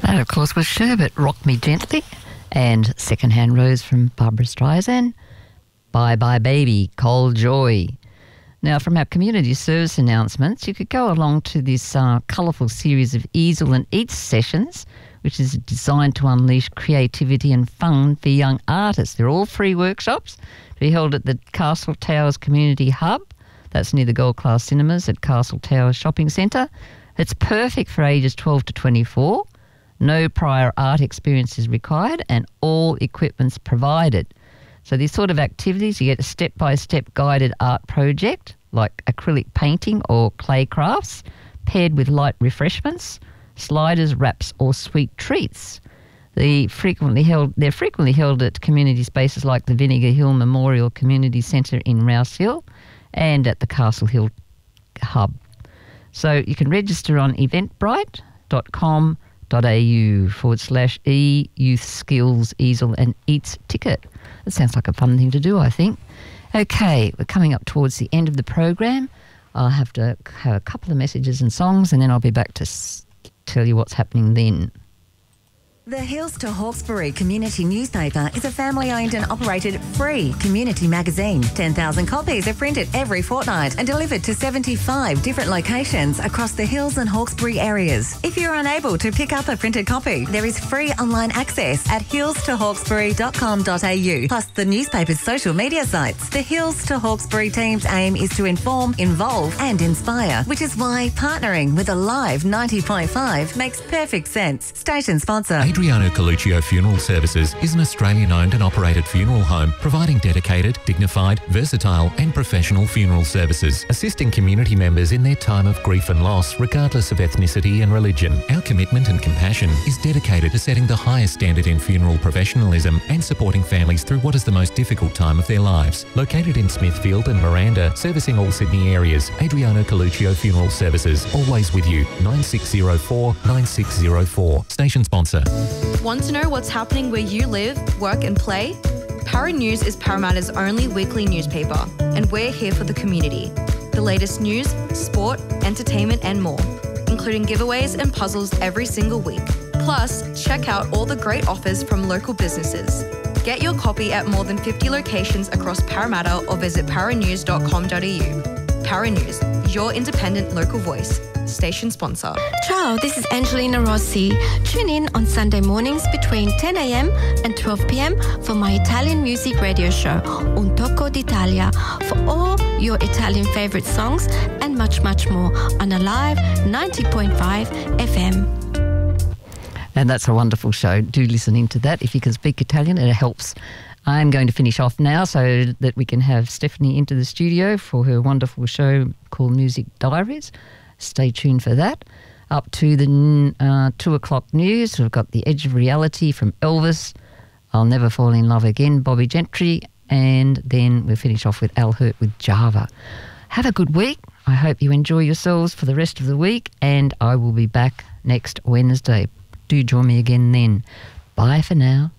That, of course, was Sherbet, Rock Me Gently, and Secondhand Rose from Barbra Streisand, Bye Bye Baby, Cold Joy. Now, from our community service announcements, you could go along to this colourful series of Easel and Eats sessions, which is designed to unleash creativity and fun for young artists. They're all free workshops to be held at the Castle Towers Community Hub. That's near the Gold Class Cinemas at Castle Towers Shopping Centre. It's perfect for ages 12 to 24. No prior art experience is required and all equipment's provided. So these sort of activities, you get a step-by-step guided art project like acrylic painting or clay crafts, paired with light refreshments, sliders, wraps or sweet treats. They're frequently held at community spaces like the Vinegar Hill Memorial Community Centre in Rouse Hill and at the Castle Hill Hub. So you can register on eventbrite.com.au/e-youth skills easel and eats ticket. That sounds like a fun thing to do, I think. Okay, we're coming up towards the end of the program. I'll have to have a couple of messages and songs and then I'll be back to tell you what's happening then. The Hills to Hawkesbury Community Newspaper is a family-owned and operated free community magazine. 10,000 copies are printed every fortnight and delivered to 75 different locations across the Hills and Hawkesbury areas. If you're unable to pick up a printed copy, there is free online access at hillstohawkesbury.com.au, plus the newspaper's social media sites. The Hills to Hawkesbury team's aim is to inform, involve and inspire, which is why partnering with Alive 90.5 makes perfect sense. Station sponsor. Adriano Coluccio Funeral Services is an Australian-owned and operated funeral home providing dedicated, dignified, versatile and professional funeral services, assisting community members in their time of grief and loss regardless of ethnicity and religion. Our commitment and compassion is dedicated to setting the highest standard in funeral professionalism and supporting families through what is the most difficult time of their lives. Located in Smithfield and Miranda, servicing all Sydney areas, Adriano Coluccio Funeral Services, always with you. 9604 9604. Station sponsor. Want to know what's happening where you live, work and play? Para News is Parramatta's only weekly newspaper, and we're here for the community. The latest news, sport, entertainment and more, including giveaways and puzzles every single week. Plus, check out all the great offers from local businesses. Get your copy at more than 50 locations across Parramatta or visit paranews.com.au. Para News, your independent local voice. Station sponsor. Ciao, this is Angelina Rossi. Tune in on Sunday mornings between 10 a.m. and 12 p.m. for my Italian music radio show, Un Tocco d'Italia, for all your Italian favorite songs and much, much more on Alive 90.5 FM. And that's a wonderful show. Do listen into that. If you can speak Italian, it helps. I'm going to finish off now so that we can have Stephanie into the studio for her wonderful show called Music Diaries. Stay tuned for that. Up to the 2 o'clock news, we've got The Edge of Reality from Elvis, I'll Never Fall in Love Again, Bobby Gentry, and then we'll finish off with Al Hurt with Java. Have a good week. I hope you enjoy yourselves for the rest of the week, and I will be back next Wednesday. Do join me again then. Bye for now.